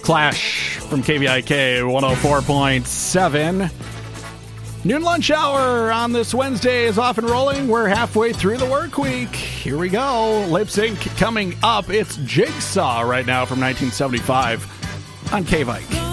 Clash from KVIK 104.7. Noon lunch hour on this Wednesday is off and rolling. We're halfway through the work week. Here we go. Lip Sync coming up. It's Jigsaw right now from 1975 on KVIK.